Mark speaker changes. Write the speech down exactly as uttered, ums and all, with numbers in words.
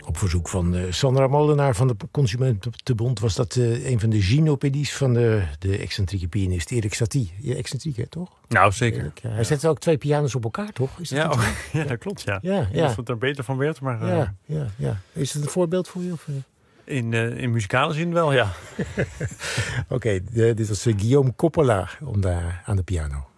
Speaker 1: Op verzoek van uh, Sandra Molenaar van de Consumentenbond was dat uh, een van de gynopedies van de, de excentrieke pianist Erik Satie. Ja, excentriek, hè, toch?
Speaker 2: Nou, zeker.
Speaker 1: Erik, ja. Hij
Speaker 2: ja.
Speaker 1: zette ook twee pianos op elkaar, toch? Is dat
Speaker 2: ja, oh, ja, dat klopt, ja.
Speaker 1: ja,
Speaker 2: ja. Of het er beter van werd, maar... Uh,
Speaker 1: ja, ja, ja. Is het een voorbeeld voor je? Of, uh?
Speaker 2: In, uh, in muzikale zin wel, ja.
Speaker 1: Oké, okay, dit was uh, Guillaume Coppola om daar aan de piano.